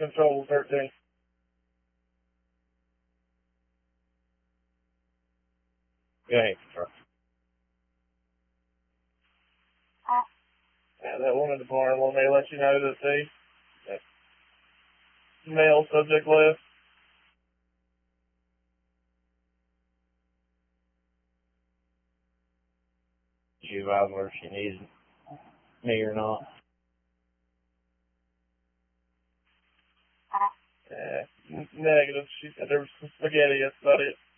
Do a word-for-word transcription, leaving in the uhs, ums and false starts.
Control thirteen. Go ahead, Control. Yeah, that one in the barn one may let you know that the that male subject left. She advised her if she needs me or not. Yeah, negative. She said there was some spaghetti. That's about it.